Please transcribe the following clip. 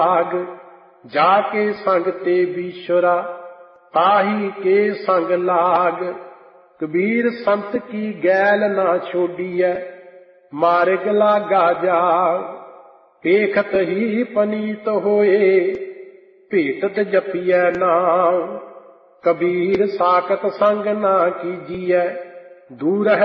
लाग, जाके संग ते बीश्वरा ताही के संग लाग। कबीर संत की गैल ना छोड़िए, मार्ग लागा जाग। देखत ही पनीत होए, भेटत जपिए नाम। कबीर साकत संग ना कीजिए, दूर है